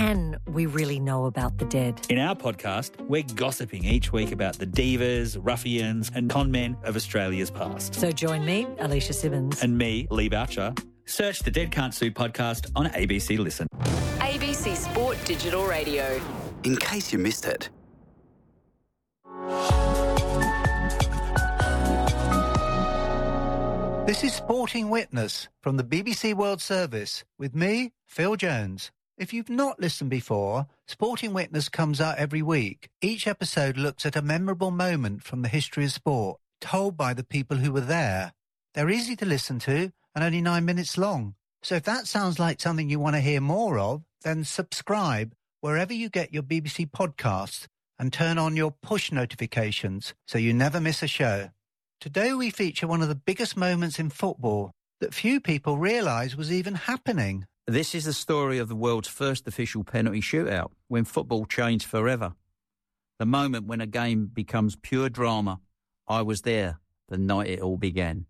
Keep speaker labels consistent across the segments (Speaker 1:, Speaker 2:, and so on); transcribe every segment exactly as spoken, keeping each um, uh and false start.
Speaker 1: can we really know about the dead?
Speaker 2: In our podcast, we're gossiping each week about the divas, ruffians and con men of Australia's past.
Speaker 1: So join me, Alicia Simmons.
Speaker 2: And me, Lee Boucher. Search the Dead Can't Sue podcast on A B C Listen.
Speaker 3: A B C Sport Digital Radio.
Speaker 4: In case you missed it.
Speaker 5: This is Sporting Witness from the B B C World Service with me, Phil Jones. If you've not listened before, Sporting Witness comes out every week. Each episode looks at a memorable moment from the history of sport, told by the people who were there. They're easy to listen to and only nine minutes long. So if that sounds like something you want to hear more of, then subscribe wherever you get your B B C podcasts and turn on your push notifications so you never miss a show. Today we feature one of the biggest moments in football that few people realise was even happening.
Speaker 6: This is the story of the world's first official penalty shootout, when football changed forever. The moment when a game becomes pure drama. I was there the night it all began.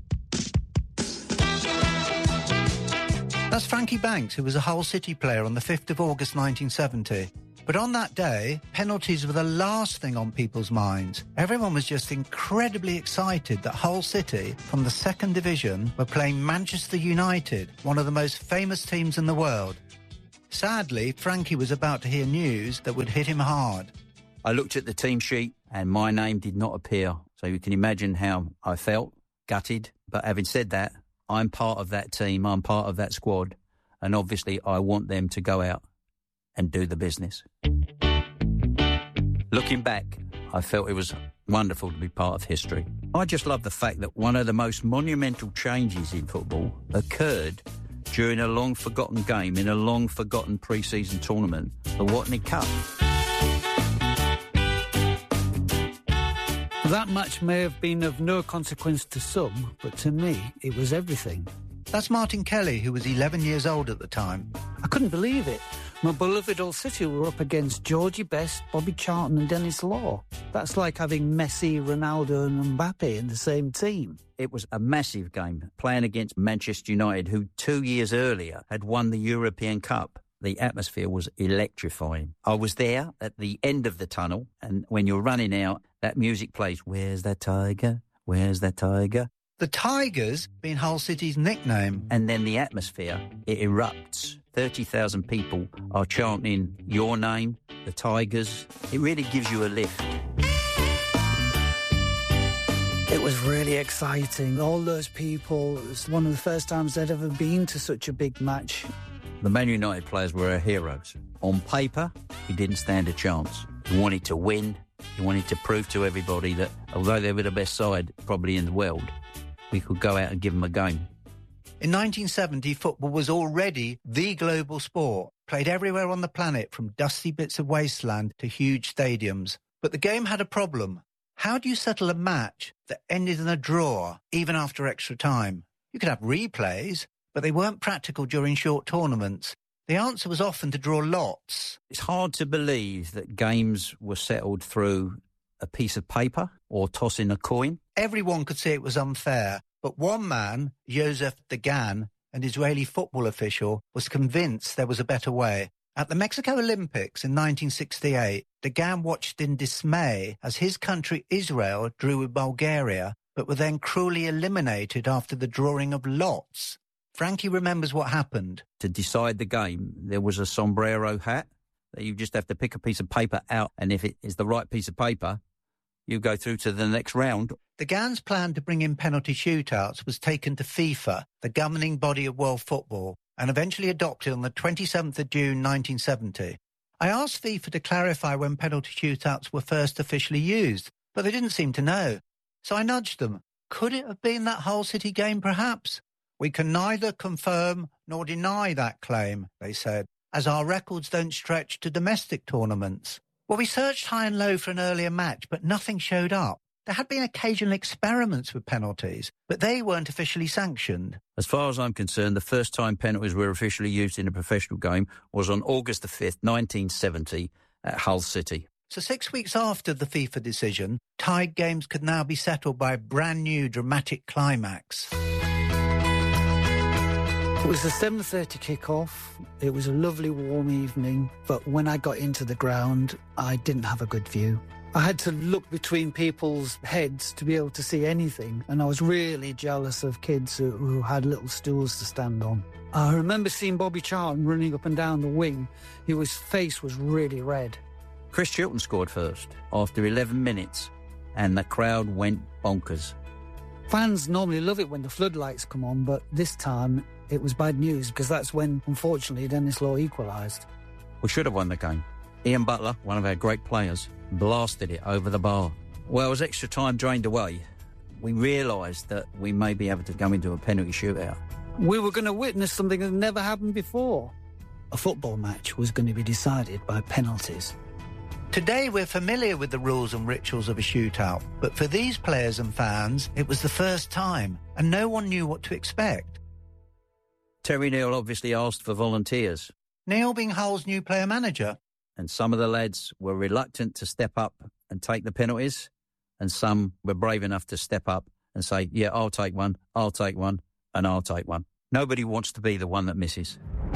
Speaker 5: That's Frankie Banks, who was a Hull City player on the fifth of August nineteen seventy. But on that day, penalties were the last thing on people's minds. Everyone was just incredibly excited that Hull City, from the second division, were playing Manchester United, one of the most famous teams in the world. Sadly, Frankie was about to hear news that would hit him hard.
Speaker 6: I looked at the team sheet and my name did not appear. So you can imagine how I felt, gutted. But having said that, I'm part of that team, I'm part of that squad, and obviously I want them to go out and do the business. Looking back, I felt it was wonderful to be part of history. I just love the fact that one of the most monumental changes in football occurred during a long-forgotten game in a long-forgotten pre-season tournament, the Watney Cup.
Speaker 7: That match may have been of no consequence to some, but to me, it was everything.
Speaker 5: That's Martin Kelly, who was eleven years old at the time.
Speaker 7: I couldn't believe it. My beloved Hull City were up against Georgie Best, Bobby Charlton and Dennis Law. That's like having Messi, Ronaldo and Mbappe in the same team.
Speaker 6: It was a massive game, playing against Manchester United, who two years earlier had won the European Cup. The atmosphere was electrifying. I was there at the end of the tunnel, and when you're running out, that music plays, "Where's that tiger? Where's that tiger?"
Speaker 5: The Tigers being Hull City's nickname.
Speaker 6: And then the atmosphere, it erupts. thirty thousand people are chanting your name, the Tigers. It really gives you a lift.
Speaker 7: It was really exciting. All those people, it was one of the first times they'd ever been to such a big match.
Speaker 6: The Man United players were our heroes. On paper, we didn't stand a chance. We wanted to win. We wanted to prove to everybody that although they were the best side probably in the world, we could go out and give them a game.
Speaker 5: In nineteen seventy, football was already the global sport, played everywhere on the planet from dusty bits of wasteland to huge stadiums. But the game had a problem. How do you settle a match that ended in a draw, even after extra time? You could have replays, but they weren't practical during short tournaments. The answer was often to draw lots.
Speaker 6: It's hard to believe that games were settled through a piece of paper or tossing a coin.
Speaker 5: Everyone could see it was unfair, but one man, Joseph Dagan, an Israeli football official, was convinced there was a better way. At the Mexico Olympics in nineteen sixty-eight, Dagan watched in dismay as his country, Israel, drew with Bulgaria, but were then cruelly eliminated after the drawing of lots. Frankie remembers what happened.
Speaker 6: To decide the game, there was a sombrero hat that you just have to pick a piece of paper out, and if it is the right piece of paper, you go through to the next round.
Speaker 5: Dagan's plan to bring in penalty shootouts was taken to FIFA, the governing body of world football, and eventually adopted on the twenty-seventh of June nineteen seventy. I asked FIFA to clarify when penalty shootouts were first officially used, but they didn't seem to know. So I nudged them. Could it have been that Hull City game, perhaps? We can neither confirm nor deny that claim, they said, as our records don't stretch to domestic tournaments. Well, we searched high and low for an earlier match, but nothing showed up. There had been occasional experiments with penalties, but they weren't officially sanctioned.
Speaker 6: As far as I'm concerned, the first time penalties were officially used in a professional game was on August the fifth, nineteen seventy, at Hull City.
Speaker 5: So six weeks after the FIFA decision, tied games could now be settled by a brand new dramatic climax.
Speaker 7: It was a seven thirty kick-off. It was a lovely warm evening, but when I got into the ground, I didn't have a good view. I had to look between people's heads to be able to see anything, and I was really jealous of kids who, who had little stools to stand on. I remember seeing Bobby Charlton running up and down the wing. His face was really red.
Speaker 6: Chris Chilton scored first after eleven minutes, and the crowd went bonkers.
Speaker 7: Fans normally love it when the floodlights come on, but this time it was bad news because that's when, unfortunately, Dennis Law equalised.
Speaker 6: We should have won the game. Ian Butler, one of our great players, blasted it over the bar. Well, as extra time drained away, we realised that we may be able to go into a penalty shootout.
Speaker 7: We were going to witness something that never happened before. A football match was going to be decided by penalties.
Speaker 5: Today we're familiar with the rules and rituals of a shootout, but for these players and fans, it was the first time, and no one knew what to expect.
Speaker 6: Terry Neal obviously asked for volunteers.
Speaker 5: Neil being Hull's new player manager.
Speaker 6: And some of the lads were reluctant to step up and take the penalties, and some were brave enough to step up and say, yeah, I'll take one, I'll take one, and I'll take one. Nobody wants to be the one that misses.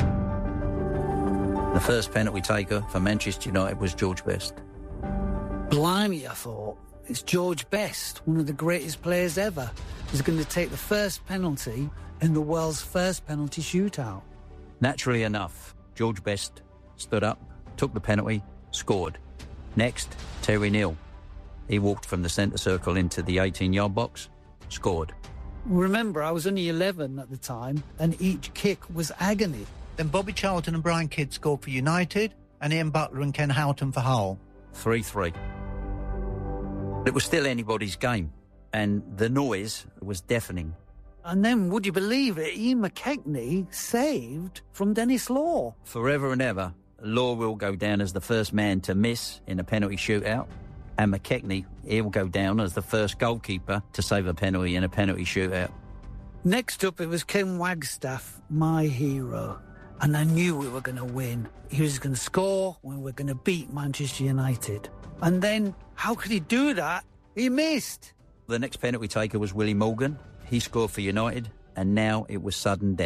Speaker 6: The first penalty taker for Manchester United was George Best.
Speaker 7: Blimey, I thought. It's George Best, one of the greatest players ever, who's going to take the first penalty in the world's first penalty shootout.
Speaker 6: Naturally enough, George Best stood up, took the penalty, scored. Next, Terry Neal. He walked from the centre circle into the eighteen-yard box, scored.
Speaker 7: Remember, I was only eleven at the time, and each kick was agony.
Speaker 5: Then Bobby Charlton and Brian Kidd scored for United, and Ian Butler and Ken Houghton for Hull.
Speaker 6: three three. It was still anybody's game, and the noise was deafening.
Speaker 7: And then, would you believe it, Ian McKechnie saved from Dennis Law.
Speaker 6: Forever and ever, Law will go down as the first man to miss in a penalty shootout, and McKechnie, he'll go down as the first goalkeeper to save a penalty in a penalty shootout.
Speaker 7: Next up, it was Ken Wagstaff, my hero. And I knew we were going to win. He was going to score, we were going to beat Manchester United. And then, how could he do that? He missed.
Speaker 6: The next penalty taker was Willie Morgan. He scored for United, and now it was sudden death.